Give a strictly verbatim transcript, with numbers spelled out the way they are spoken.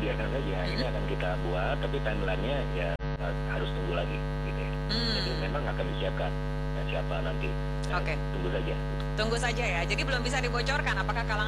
biarkan saja. Mm-mm. Ini akan kita buat, tapi timelinenya ya uh, harus tunggu lagi, gitu ya. Hmm. Jadi memang akan disiapkan. Nah, siapa nanti? Nah, Oke. Tunggu saja. Tunggu saja ya. Jadi belum bisa dibocorkan apakah kalangan